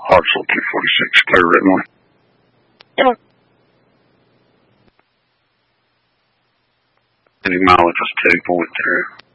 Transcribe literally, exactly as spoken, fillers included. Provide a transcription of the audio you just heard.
Hartsville two forty-six, clear written one. Yeah. Any mileage was two point two.